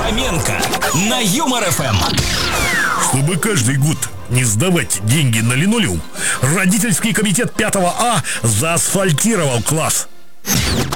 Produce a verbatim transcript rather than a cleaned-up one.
Хоменко на Юмор эф эм. Чтобы каждый год не сдавать деньги на линолеум, родительский комитет пятого А заасфальтировал класс.